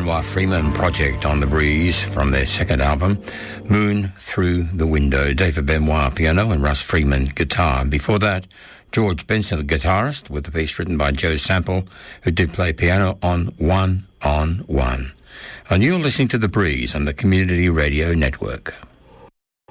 Benoit Freeman project on the Breeze from their second album, Moon Through the Window. David Benoit piano and Russ Freeman guitar. And before that, George Benson, the guitarist, with a piece written by Joe Sample, who did play piano on One on One. And you're listening to The Breeze on the Community Radio Network.